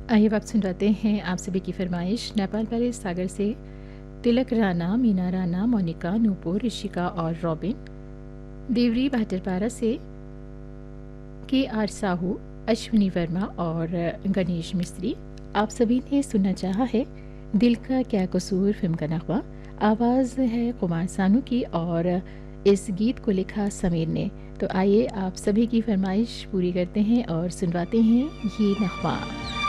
आइए वक्त सुनवाते हैं आप सभी की फरमाइश नेपाल वाले सागर से तिलक राणा, मीना राणा, मोनिका, नूपुर, ऋषिका और रॉबिन। देवरी भाटरपारा से के आर साहू, अश्विनी वर्मा और गणेश मिस्त्री। आप सभी ने सुनना चाहा है दिल का क्या कसूर फिल्म का नगमा। आवाज़ है कुमार सानू की और इस गीत को लिखा समीर ने। तो आइए आप सभी की फरमाइश पूरी करते हैं और सुनवाते हैं ये नगमा।